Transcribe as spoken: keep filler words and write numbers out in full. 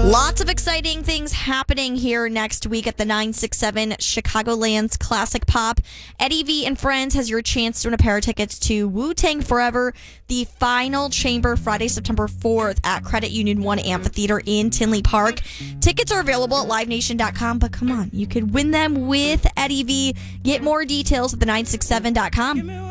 Lots of exciting things happening here next week at the nine six seven Chicagoland's Classic Pop. Eddie V and Friends has your chance to win a pair of tickets to Wu-Tang Forever, the final chamber, Friday, September fourth at Credit Union one Amphitheater in Tinley Park. Tickets are available at live nation dot com, but come on, you could win them with Eddie V. Get more details at the nine six seven dot com.